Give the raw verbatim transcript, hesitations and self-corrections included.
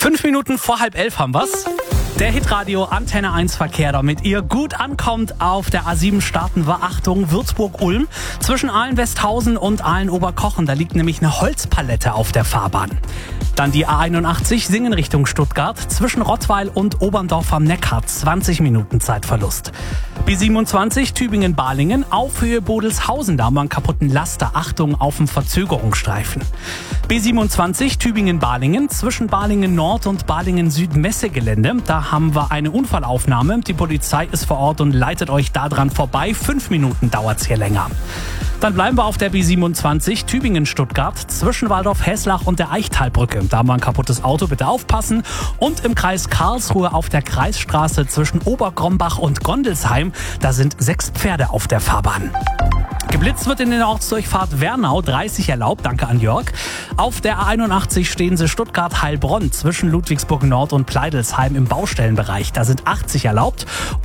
Fünf Minuten vor halb elf haben wir's. Der Hitradio Antenne eins Verkehr, damit ihr gut ankommt. Auf der A sieben starten wir, Achtung, Würzburg-Ulm. Zwischen Aalen-Westhausen und Aalen-Oberkochen, da liegt nämlich eine Holzpalette auf der Fahrbahn. Dann die A einundachtzig Singen Richtung Stuttgart. Zwischen Rottweil und Oberndorf am Neckar, zwanzig Minuten Zeitverlust. B siebenundzwanzig Tübingen-Balingen, auf Höhe Bodelshausen, da haben wir einen kaputten Laster. Achtung auf den Verzögerungsstreifen. B siebenundzwanzig Tübingen-Balingen, zwischen Balingen-Nord und Balingen-Süd-Messegelände. Da haben wir eine Unfallaufnahme. Die Polizei ist vor Ort und leitet euch da dran vorbei. Fünf Minuten dauert's hier länger. Dann bleiben wir auf der B siebenundzwanzig Tübingen-Stuttgart, zwischen Waldorf-Heslach und der Eichtalbrücke. Da haben wir ein kaputtes Auto, bitte aufpassen. Und im Kreis Karlsruhe auf der Kreisstraße zwischen Obergrombach und Gondelsheim, da sind sechs Pferde auf der Fahrbahn. Geblitzt wird in der Ortsdurchfahrt Wernau, dreißig erlaubt, danke an Jörg. Auf der A einundachtzig stehen sie Stuttgart-Heilbronn zwischen Ludwigsburg Nord und Pleidelsheim im Baustellenbereich. Da sind achtzig erlaubt.